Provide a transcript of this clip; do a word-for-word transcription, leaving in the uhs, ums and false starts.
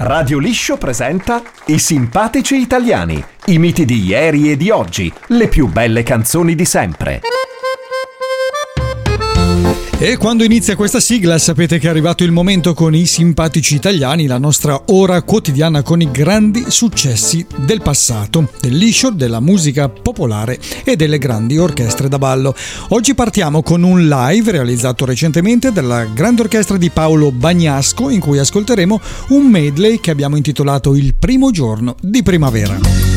Radio Liscio presenta I simpatici italiani, i miti di ieri e di oggi, le più belle canzoni di sempre. E quando inizia questa sigla sapete che è arrivato il momento con i simpatici italiani, la nostra ora quotidiana con i grandi successi del passato, del liscio, della musica popolare e delle grandi orchestre da ballo. Oggi partiamo con un live realizzato recentemente dalla grande orchestra di Paolo Bagnasco, in cui ascolteremo un medley che abbiamo intitolato Il primo giorno di primavera.